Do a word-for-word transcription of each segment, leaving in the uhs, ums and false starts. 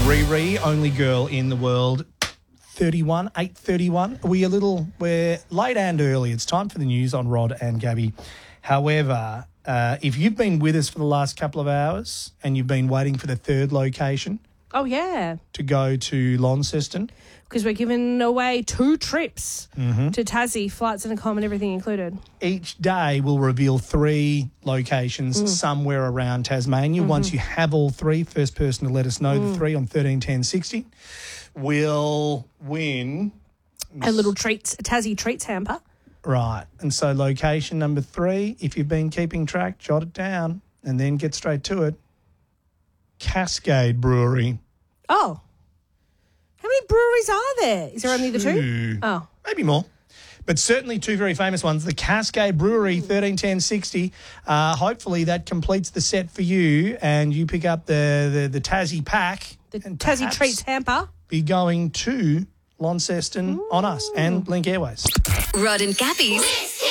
Riri, only girl in the world, thirty-one, eight thirty-one. We a little, we're late and early. It's time for the news on Rod and Gabby. However, uh, if you've been with us for the last couple of hours and you've been waiting for the third location Oh, yeah. to go to Launceston, Because we're giving away two trips Mm-hmm. to Tassie, flights and accom and everything included. each day will reveal three locations somewhere around Tasmania. Once you have all three, first person to let us know the three on thirteen ten sixty will win. A little treats, a Tassie treats hamper. Right. And so location number three, if you've been keeping track, jot it down and then get straight to it. Cascade Brewery. Oh. How many breweries are there? Is there only the two? Two. Oh. Maybe more. But certainly two very famous ones. The Cascade Brewery, thirteen ten sixty. Uh, hopefully that completes the set for you and you pick up the, the, the Tassie pack. The and Tassie perhaps treats hamper. be going to Launceston on us and Link Airways. Rod and Gabby's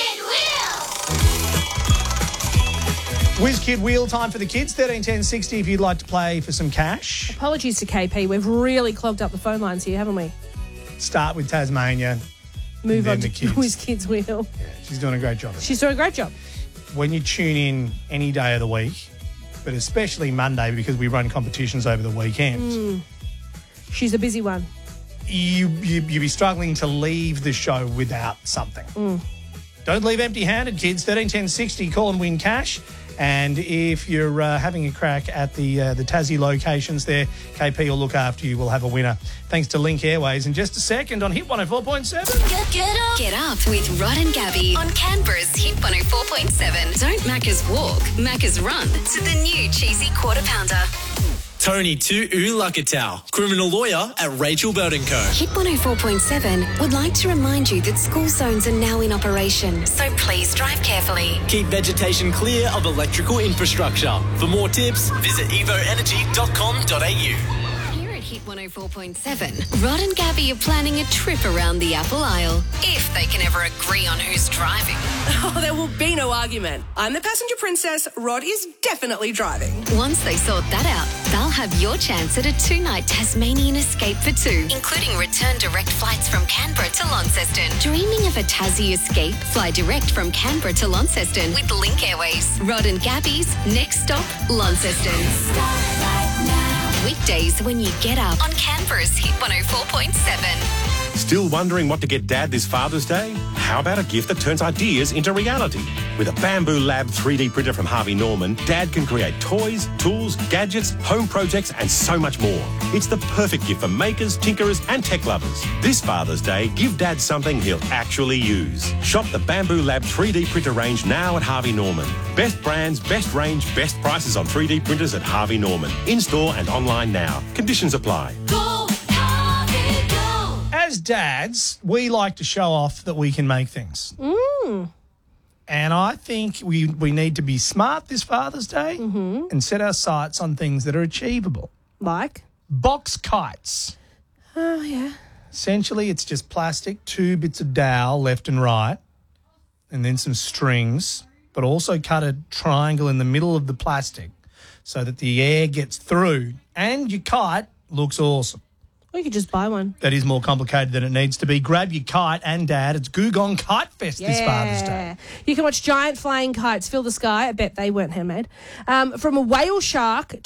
Whiz Kid Wheel time for the kids, thirteen ten sixty if you'd like to play for some cash. Apologies to K P. We've really clogged up the phone lines here, haven't we? Start with Tasmania. Move then on the to kids. Whiz Kids Wheel. She's doing a great job. She's doing a great job. When you tune in any day of the week, but especially Monday because we run competitions over the weekend, She's a busy one. you, you, you'd be struggling to leave the show without something. Mm. Don't leave empty-handed, kids. thirteen ten sixty, call and win cash. And if you're uh, having a crack at the uh, the Tassie locations there, K P will look after you. We'll have a winner. Thanks to Link Airways in just a second on Hit one oh four point seven. Get, get up. Get up with Rod and Gabby on Canberra's Hit one oh four point seven. Don't Macca's walk, Macca's run to the new cheesy quarter pounder. Tony to Ulakatau, criminal lawyer at Rachel Burton Co. Hit one oh four point seven would like to remind you that school zones are now in operation, so please drive carefully. Keep vegetation clear of electrical infrastructure. For more tips, visit evo energy dot com dot a u. Here at Hit one oh four point seven, Rod and Gabby are planning a trip around the Apple Isle, if they can ever agree on who's driving. Oh, there will be no argument. I'm the passenger princess. Rod is definitely driving. Once they sort that out, they'll have your chance at a two-night Tasmanian escape for two, including return direct flights from Canberra to Launceston. Dreaming of a Tassie escape? Fly direct from Canberra to Launceston with Link Airways. Rod and Gabby's next stop, Launceston. Weekdays when you get up on Canberra's Hit one oh four point seven. Still wondering what to get Dad this Father's Day? How about a gift that turns ideas into reality? With a Bamboo Lab three D printer from Harvey Norman, Dad can create toys, tools, gadgets, home projects, and so much more. It's the perfect gift for makers, tinkerers, and tech lovers. This Father's Day, give Dad something he'll actually use. Shop the Bamboo Lab three D printer range now at Harvey Norman. Best brands, best range, best prices on three D printers at Harvey Norman. In-store and online now. Conditions apply. As dads, we like to show off that we can make things. Mm. And I think we, we need to be smart this Father's Day and set our sights on things that are achievable. Like? Box kites. Oh, yeah. Essentially, it's just plastic, two bits of dowel left and right, and then some strings, but also cut a triangle in the middle of the plastic so that the air gets through and your kite looks awesome. Or you could just buy one. That is more complicated than it needs to be. Grab your kite and Dad. It's Googong Kite Fest this Father's Day. You can watch giant flying kites fill the sky. I bet they weren't handmade. Um, from a whale shark